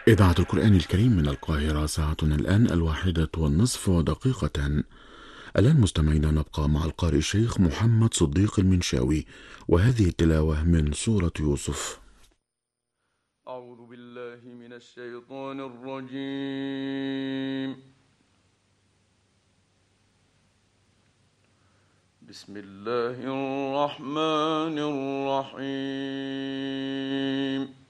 إذاعة القرآن الكريم من القاهرة، ساعتنا الآن 1:01 دقيقة. الآن مستمعينا نبقى مع القارئ الشيخ محمد صديق المنشاوي، وهذه التلاوة من سورة يوسف. أعوذ بالله من الشيطان الرجيم. بسم الله الرحمن الرحيم.